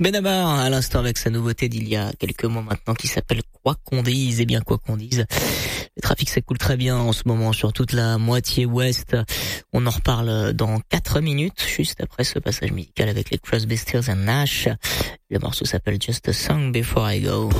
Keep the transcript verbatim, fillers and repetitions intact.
Benabar, à l'instant avec sa nouveauté d'il y a quelques mois maintenant qui s'appelle Quoi qu'on dise. Et bien quoi qu'on dise, le trafic s'écoule très bien en ce moment sur toute la moitié ouest. On en reparle dans quatre minutes, juste après ce passage musical avec les Crosby, Stills and Nash. Le morceau s'appelle Just a Song Before I Go.